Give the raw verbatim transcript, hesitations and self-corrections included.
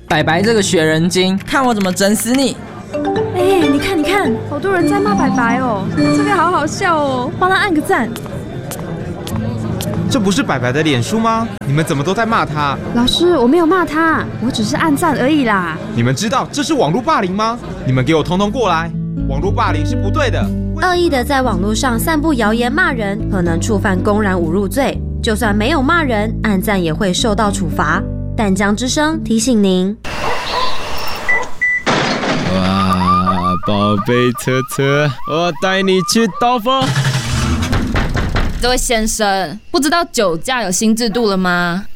白白这个学人精，看我怎么整死你！ 哎、欸，你看你看，好多人在骂白白哦，这个好好笑哦，帮他按个赞。 这不是白白的脸书吗？你们怎么都在骂他？ 老师，我没有骂他，我只是按赞而已啦。 你们知道这是网络霸凌吗？你们给我统统过来！网络霸凌是不对的。 恶意的在网络上散布谣言骂人，可能触犯公然侮辱罪。就算没有骂人，按赞也会受到处罚。淡江之声提醒您。 哇，宝贝车车，我带你去兜风。 这位先生，不知道酒驾有新制度了吗？